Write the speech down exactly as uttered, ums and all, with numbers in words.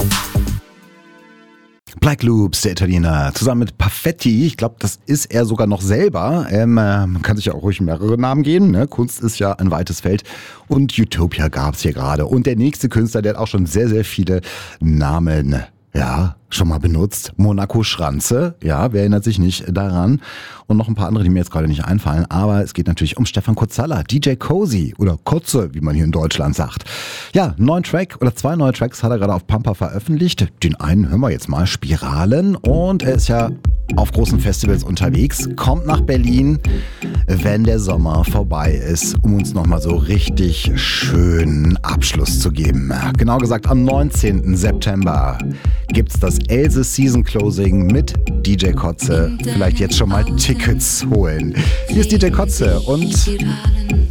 Black Loops, der Italiener, zusammen mit Perfetti. Ich glaube, das ist er sogar noch selber. Ähm, man kann sich ja auch ruhig mehrere Namen geben. Ne? Kunst ist ja ein weites Feld. Und Utopia gab es hier gerade. Und der nächste Künstler, der hat auch schon sehr, sehr viele Namen, ja, schon mal benutzt. Monaco Schranze, ja, wer erinnert sich nicht daran? Und noch ein paar andere, die mir jetzt gerade nicht einfallen. Aber es geht natürlich um Stefan Kotzalla, D J Cozy oder Kotze, wie man hier in Deutschland sagt. Ja, einen neuen Track oder zwei neue Tracks hat er gerade auf Pampa veröffentlicht. Den einen hören wir jetzt mal, Spiralen. Und er ist ja auf großen Festivals unterwegs, kommt nach Berlin, wenn der Sommer vorbei ist, um uns nochmal so richtig schönen Abschluss zu geben. Genau gesagt, am neunzehnten September gibt's das Else Season Closing mit D J Kotze. Vielleicht jetzt schon mal Tickets holen. Hier ist D J Kotze und